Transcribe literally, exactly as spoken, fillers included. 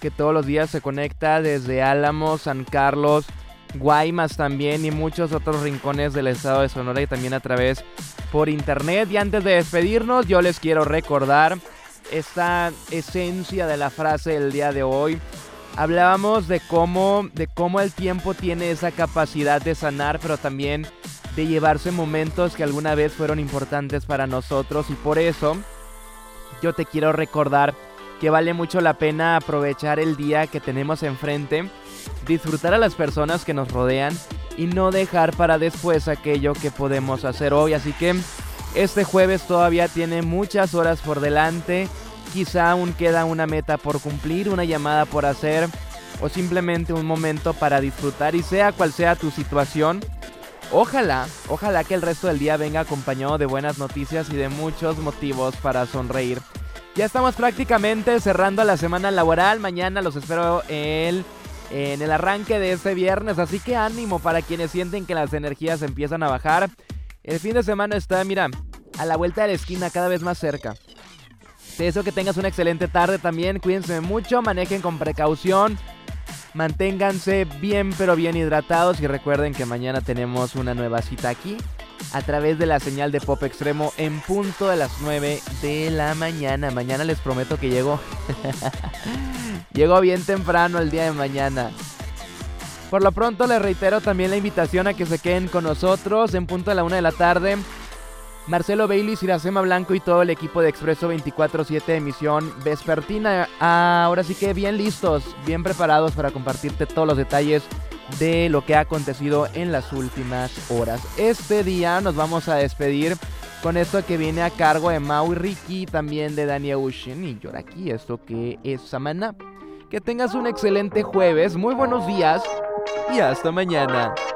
que todos los días se conecta desde Álamos, San Carlos, Guaymas también y muchos otros rincones del estado de Sonora y también a través por internet. Y antes de despedirnos, yo les quiero recordar esta esencia de la frase del día de hoy. Hablábamos de cómo, de cómo el tiempo tiene esa capacidad de sanar, pero también de llevarse momentos que alguna vez fueron importantes para nosotros. Y por eso yo te quiero recordar que vale mucho la pena aprovechar el día que tenemos enfrente, disfrutar a las personas que nos rodean y no dejar para después aquello que podemos hacer hoy. Así que este jueves todavía tiene muchas horas por delante. Quizá aún queda una meta por cumplir, una llamada por hacer o simplemente un momento para disfrutar. Y sea cual sea tu situación, ojalá, ojalá que el resto del día venga acompañado de buenas noticias y de muchos motivos para sonreír. Ya estamos prácticamente cerrando la semana laboral. Mañana los espero el, en el arranque de este viernes. Así que ánimo para quienes sienten que las energías empiezan a bajar. El fin de semana está, mira, a la vuelta de la esquina, cada vez más cerca. Te deseo que tengas una excelente tarde también. Cuídense mucho, manejen con precaución. Manténganse bien pero bien hidratados. Y recuerden que mañana tenemos una nueva cita aquí a través de la señal de Pop Extremo en punto de las nueve de la mañana. Mañana les prometo que llego Llego bien temprano el día de mañana. Por lo pronto les reitero también la invitación a que se queden con nosotros en punto de la una de la tarde. Marcelo Bailey, Iracema Blanco y todo el equipo de Expreso veinticuatro siete emisión vespertina. Ahora sí que bien listos, bien preparados para compartirte todos los detalles de lo que ha acontecido en las últimas horas. Este día nos vamos a despedir con esto que viene a cargo de Mau y Ricky, también de Danny Ocean y Yoraki, esto que es Samaná. Que tengas un excelente jueves, muy buenos días y hasta mañana.